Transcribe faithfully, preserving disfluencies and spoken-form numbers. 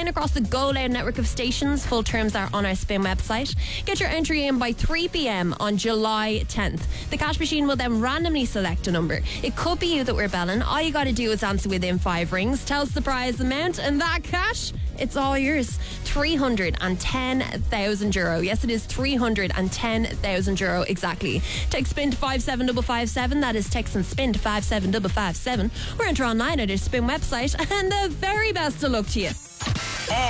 playing across the Go Loud network of stations. Full terms are on our Spin website. Get your entry in by three p.m. on July tenth. The cash machine will then randomly select a number. It could be you that we're belling. All you got to do is answer within five rings. Tell us the prize amount, and that cash, it's all yours. three hundred ten thousand euro. Yes, it is three hundred ten thousand euro exactly. Text Spin to five seven five five seven. That is text and Spin to five seven five five seven. Or enter online at our Spin website. And the very best of luck to you.